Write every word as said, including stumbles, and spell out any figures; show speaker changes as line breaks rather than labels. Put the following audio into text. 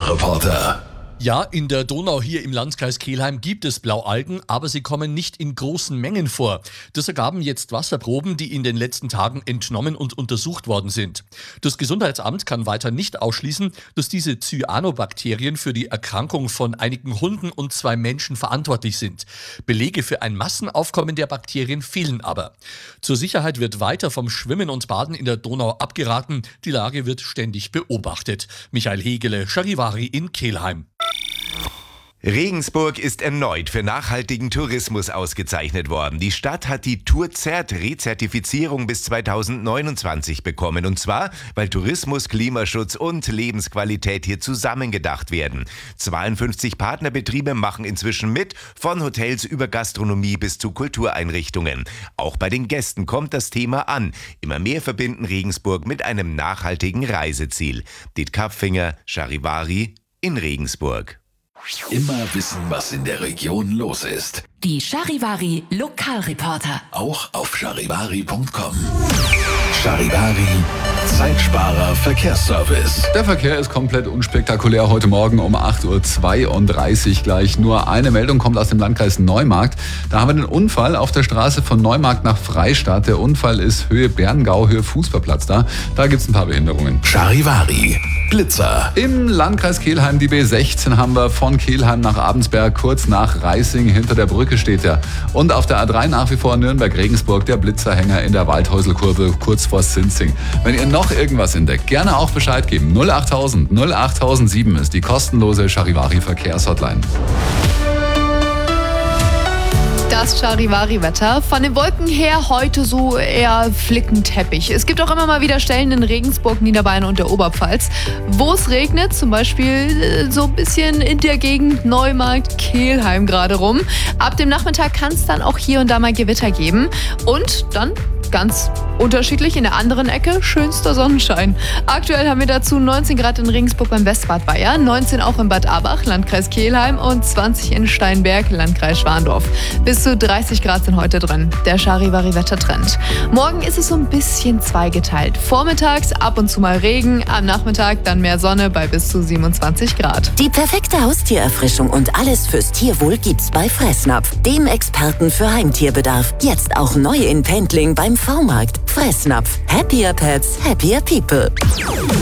Lokalreporter.
Ja, in der Donau hier im Landkreis Kelheim gibt es Blaualgen, aber sie kommen nicht in großen Mengen vor. Das ergaben jetzt Wasserproben, die in den letzten Tagen entnommen und untersucht worden sind. Das Gesundheitsamt kann weiter nicht ausschließen, dass diese Cyanobakterien für die Erkrankung von einigen Hunden und zwei Menschen verantwortlich sind. Belege für ein Massenaufkommen der Bakterien fehlen aber. Zur Sicherheit wird weiter vom Schwimmen und Baden in der Donau abgeraten. Die Lage wird ständig beobachtet. Michael Hegele, Charivari in Kelheim.
Regensburg ist erneut für nachhaltigen Tourismus ausgezeichnet worden. Die Stadt hat die Tourzert-Rezertifizierung bis zweitausendneunundzwanzig bekommen. Und zwar, weil Tourismus, Klimaschutz und Lebensqualität hier zusammengedacht werden. zweiundfünfzig Partnerbetriebe machen inzwischen mit, von Hotels über Gastronomie bis zu Kultureinrichtungen. Auch bei den Gästen kommt das Thema an. Immer mehr verbinden Regensburg mit einem nachhaltigen Reiseziel. Dit Kapfinger, Charivari in Regensburg.
Immer wissen, was in der Region los ist.
Die Charivari Lokalreporter.
Auch auf charivari punkt com. Charivari, Zeitsparer Verkehrsservice.
Der Verkehr ist komplett unspektakulär. Heute Morgen um acht Uhr zweiunddreißig gleich. Nur eine Meldung kommt aus dem Landkreis Neumarkt. Da haben wir einen Unfall auf der Straße von Neumarkt nach Freistadt. Der Unfall ist Höhe Berngau, Höhe Fußballplatz da. Da gibt es ein paar Behinderungen.
Charivari, Blitzer.
Im Landkreis Kelheim die B sechzehn haben wir von Kelheim nach Abensberg, kurz nach Reising. Hinter der Brücke steht er. Und auf der A drei nach wie vor Nürnberg-Regensburg der Blitzerhänger in der Waldhäuselkurve kurz vor Sinzing. Wenn ihr noch irgendwas entdeckt, gerne auch Bescheid geben. null achttausend null achttausendsieben ist die kostenlose Charivari Verkehrshotline.
Das Charivari-Wetter. Von den Wolken her heute so eher Flickenteppich. Es gibt auch immer mal wieder Stellen in Regensburg, Niederbayern und der Oberpfalz, wo es regnet. Zum Beispiel so ein bisschen in der Gegend Neumarkt, Kelheim gerade rum. Ab dem Nachmittag kann es dann auch hier und da mal Gewitter geben. Und dann ganz unterschiedlich in der anderen Ecke schönster Sonnenschein. Aktuell haben wir dazu neunzehn Grad in Regensburg beim Westbad Bayern, neunzehn auch in Bad Abach, Landkreis Kelheim und zwanzig in Steinberg, Landkreis Schwandorf. Bis zu dreißig Grad sind heute drin. Der Charivari-Wettertrend. Morgen ist es so ein bisschen zweigeteilt. Vormittags ab und zu mal Regen, am Nachmittag dann mehr Sonne bei bis zu siebenundzwanzig Grad.
Die perfekte Haustiererfrischung und alles fürs Tierwohl gibt's bei Fressnapf, dem Experten für Heimtierbedarf. Jetzt auch neu in Pendling beim V-Markt. Fressnapf. Happier Pets, happier people.